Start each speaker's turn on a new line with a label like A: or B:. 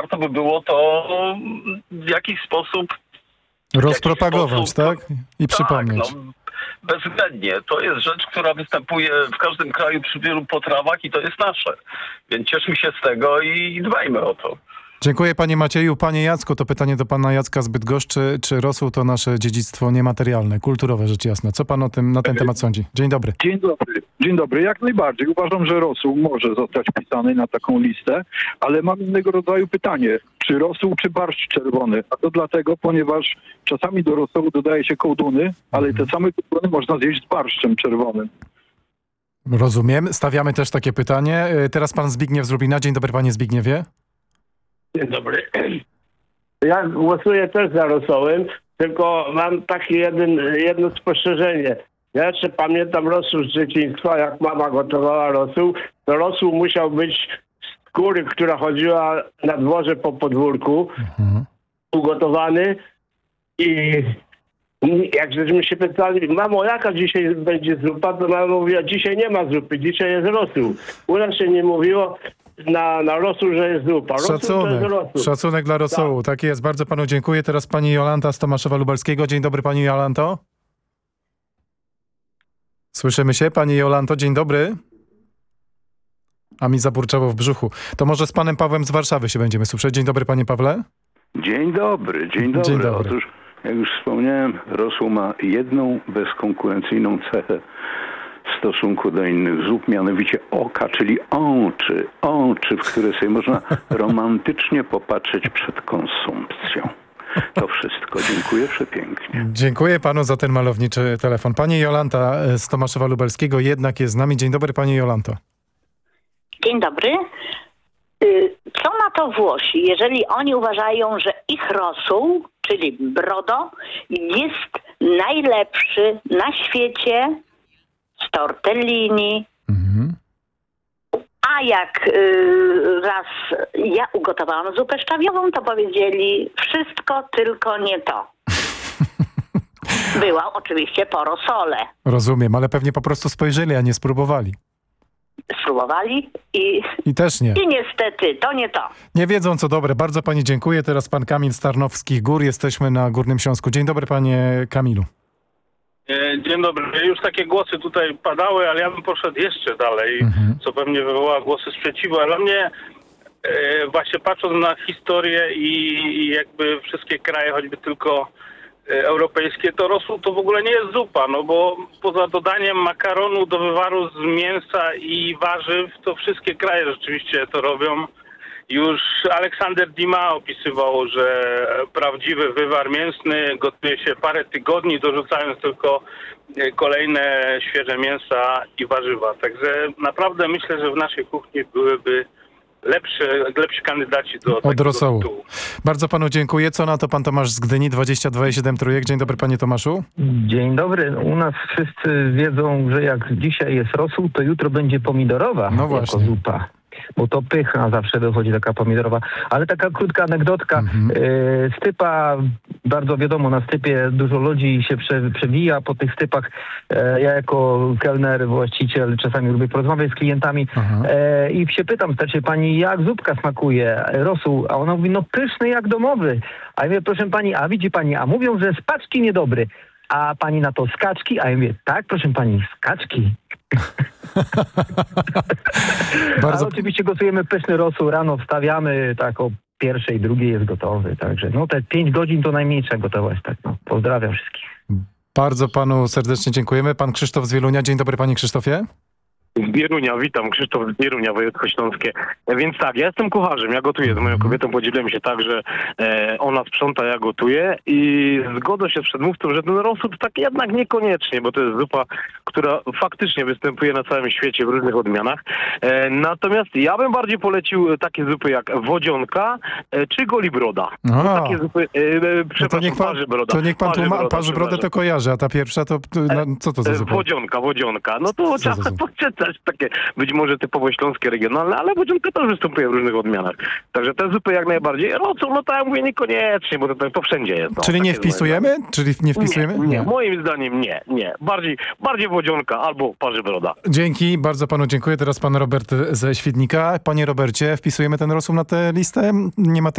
A: warto by było to w jakiś sposób
B: Rozpropagować, tak? I przypomnieć.
A: Tak, no, bezwzględnie. To jest rzecz, która występuje w każdym kraju przy wielu potrawach i to jest nasze. Więc cieszmy się z tego i dbajmy o to.
B: Dziękuję panie Macieju. Panie Jacku, to pytanie do pana Jacka z Bydgoszczy. Czy rosół to nasze dziedzictwo niematerialne, kulturowe rzecz jasna? Co pan na ten temat sądzi? Dzień dobry.
C: Dzień dobry. Dzień dobry. Jak najbardziej. Uważam, że rosół może zostać wpisany na taką listę, ale mam innego rodzaju pytanie. Czy rosół, czy barszcz czerwony? A to dlatego, ponieważ czasami do rosołu dodaje się kołduny, ale te same kołduny można zjeść z barszczem czerwonym.
B: Rozumiem. Stawiamy też takie pytanie. Teraz pan Zbigniew z Lublina. Dzień dobry panie Zbigniewie.
D: Dzień dobry. Ja głosuję też za rosołem, tylko mam takie jedno spostrzeżenie. Ja jeszcze pamiętam rosół z dzieciństwa, jak mama gotowała rosół, to rosół musiał być z skóry, która chodziła na dworze po podwórku, ugotowany i jak żeśmy się pytali, mamo, jaka dzisiaj będzie zupa, to mama mówiła, dzisiaj nie ma zupy, dzisiaj jest rosół. U nas się nie mówiło na rosół, że jest zupa.
B: Szacunek dla rosołu, tak jest. Bardzo panu dziękuję. Teraz pani Jolanta z Tomaszowa Lubelskiego. Dzień dobry pani Jolanto. Słyszymy się? Pani Jolanto, dzień dobry. A mi zaburczało w brzuchu. To może z panem Pawłem z Warszawy się będziemy słyszeć. Dzień dobry panie Pawle.
E: Dzień dobry, dzień dobry.
B: Dzień dobry.
E: Otóż, jak już wspomniałem, rosół ma jedną bezkonkurencyjną cechę w stosunku do innych zup, mianowicie oka, czyli oczy, w które sobie można romantycznie popatrzeć przed konsumpcją. To wszystko. Dziękuję przepięknie.
B: Dziękuję panu za ten malowniczy telefon. Pani Jolanta z Tomaszowa Lubelskiego jednak jest z nami. Dzień dobry pani Jolanto.
F: Dzień dobry. Co na to Włosi, jeżeli oni uważają, że ich rosół, czyli brodo, jest najlepszy na świecie z tortellini, a jak raz ja ugotowałam zupę szczawiową, to powiedzieli wszystko, tylko nie to. Była oczywiście po rosole.
B: Rozumiem, ale pewnie po prostu spojrzeli, a nie spróbowali.
F: Spróbowali
B: I też nie.
F: I niestety, to nie to.
B: Nie wiedzą co dobre. Bardzo pani dziękuję. Teraz pan Kamil z Tarnowskich Gór. Jesteśmy na Górnym Śląsku. Dzień dobry panie Kamilu.
G: Dzień dobry. Już takie głosy tutaj padały, ale ja bym poszedł jeszcze dalej, co pewnie wywoła głosy sprzeciwu. Ale dla mnie właśnie patrząc na historię i jakby wszystkie kraje, choćby tylko europejskie, to rosół to w ogóle nie jest zupa, no bo poza dodaniem makaronu do wywaru z mięsa i warzyw, to wszystkie kraje rzeczywiście to robią. Już Aleksander Dumas opisywał, że prawdziwy wywar mięsny gotuje się parę tygodni, dorzucając tylko kolejne świeże mięsa i warzywa. Także naprawdę myślę, że w naszej kuchni byłyby lepsi kandydaci
B: od rosołu. Bardzo panu dziękuję. Co na to pan Tomasz z Gdyni, 22,7 Trójek. Dzień dobry panie Tomaszu.
H: Dzień dobry. U nas wszyscy wiedzą, że jak dzisiaj jest rosół, to jutro będzie pomidorowa jako zupa. Bo to pycha zawsze wychodzi taka pomidorowa. Ale taka krótka anegdotka. Stypa, bardzo wiadomo, na stypie dużo ludzi się przewija po tych stypach. Ja jako kelner, właściciel czasami lubię porozmawiać z klientami i się pytam, starczy pani, jak zupka smakuje, rosół? A ona mówi, no pyszny jak domowy. A ja mówię, proszę pani, a widzi pani, a mówią, że z paczki niedobry. A pani na to skaczki? A ja mówię, tak, proszę pani, skaczki. Ale oczywiście gotujemy pyszny rosół, rano wstawiamy, tak o 1:00, 2:00 jest gotowy, także no te 5 godzin to najmniejsza gotowość, tak no. Pozdrawiam wszystkich.
B: Bardzo panu serdecznie dziękujemy. Pan Krzysztof z Wielunia. Dzień dobry panie Krzysztofie.
I: Z Bierunia, witam, Krzysztof z Bierunia, województwo śląskie. Więc tak, ja jestem kucharzem, ja gotuję z moją kobietą, podzieliłem się tak, że ona sprząta, ja gotuję i zgodzę się z przedmówcą, że ten rosół to tak jednak niekoniecznie, bo to jest zupa, która faktycznie występuje na całym świecie w różnych odmianach. Natomiast ja bym bardziej polecił takie zupy jak wodzionka czy golibroda. Takie zupy, przepraszam, parzybroda.
B: To niech pan parzybrodę to kojarzy, a ta pierwsza to co to za zupa?
I: Wodzionka. No to trzeba poczytać takie być może typowo śląskie, regionalne, ale wodzionka też występuje w różnych odmianach. Także te zupy jak najbardziej. Rosół, no tak jak mówię, niekoniecznie, bo to wszędzie jest. No,
B: czyli nie wpisujemy? Czyli nie wpisujemy?
I: Nie, moim zdaniem nie. Bardziej wodzionka albo parzybroda.
B: Dzięki, bardzo panu dziękuję. Teraz pan Robert ze Świdnika. Panie Robercie, wpisujemy ten rosół na tę listę? Nie ma